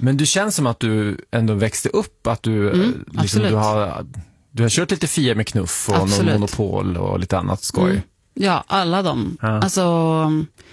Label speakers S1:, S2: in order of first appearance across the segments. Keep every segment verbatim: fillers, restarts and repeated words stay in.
S1: Men du känns som att du ändå växte upp, att du,
S2: Mm,
S1: liksom, du, har, du har kört lite Fia med knuff och någon Monopol och lite annat skoj. Mm.
S2: Ja, alla de.
S1: Ja.
S2: Alltså,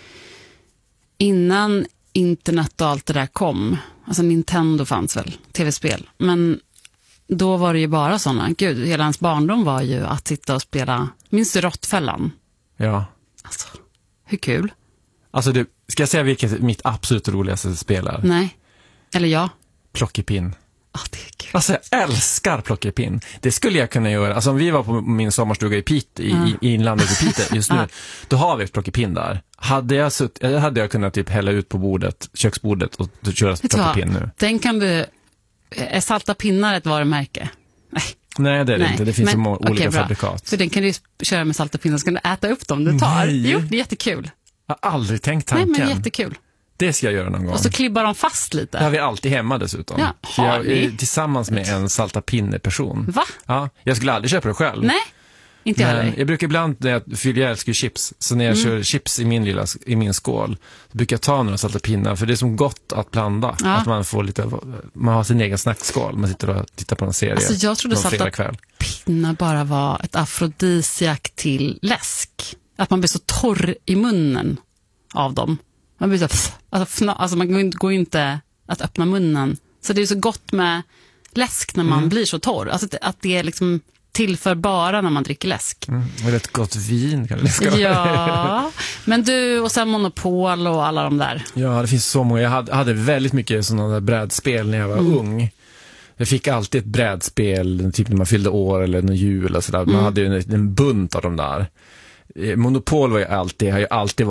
S2: innan internet och allt det där kom, alltså Nintendo fanns väl, tv-spel, men då var det ju bara sådana. Gud, hela hans barndom var ju att sitta och spela, minns du Råttfällan?
S1: Ja.
S2: Alltså, hur kul?
S1: Alltså, du, ska jag säga vilket mitt absolut roligaste spel är?
S2: Nej, eller ja.
S1: Plockepinn.
S2: Ja, det är kul.
S1: Alltså jag älskar plockepinn. Det skulle jag kunna göra. Alltså om vi var på min sommarstuga i Piteå, i,
S2: Mm.
S1: i inlandet i Piteå just nu, då har vi ett plockepinn där. Hade jag, sutt, hade jag kunnat typ hälla ut på bordet, köksbordet och köra plockepinn nu.
S2: Den kan du, är salta pinnar ett varumärke? Nej.
S1: Nej, det är det
S2: Nej.
S1: inte. Det finns
S2: Men,
S1: så många olika
S2: okay,
S1: fabrikat.
S2: För den kan du köra med salta pinnar, så kan du äta upp dem du tar.
S1: Nej.
S2: Jo, det är jättekul.
S1: Jag har aldrig tänkt tanken.
S2: Nej, men jättekul.
S1: Det ska jag göra någon gång.
S2: Och så klibbar de fast lite.
S1: Det har vi alltid hemma dessutom.
S2: Ja,
S1: För jag
S2: har ni?
S1: är tillsammans med en salta pinne-person.
S2: Va?
S1: Ja, jag skulle aldrig köpa det själv.
S2: Nej, inte jag
S1: Men
S2: heller.
S1: jag brukar ibland, när jag, för jag älskar chips, så när jag
S2: Mm.
S1: kör chips i min, lilla, i min skål, så brukar jag ta några salta pinnar, för det är som gott att blanda.
S2: Ja.
S1: Att man får lite, man har sin egen snackskål, man sitter och tittar på en serie.
S2: Alltså jag trodde
S1: någon
S2: salta
S1: fredagkväll.
S2: pinnar bara var ett afrodisiak till läsk. Att man blir så torr i munnen av dem. Man blir så, pff, alltså, fna, alltså man går ju inte att öppna munnen. Så det är så gott med läsk när man
S1: Mm.
S2: blir så torr. Alltså att, att det är liksom tillför bara när man dricker läsk.
S1: Mm, och ett gott vin kan det ska
S2: Ja, men du och sen Monopol och alla de där.
S1: Ja, det finns så många. Jag hade, hade väldigt mycket sådana där brädspel när jag var
S2: Mm.
S1: ung. Jag fick alltid ett brädspel, typ när man fyllde år eller någon jul och sådär. Man
S2: Mm.
S1: hade ju en, en bunt av de där. Monopol var ju alltid, har ju alltid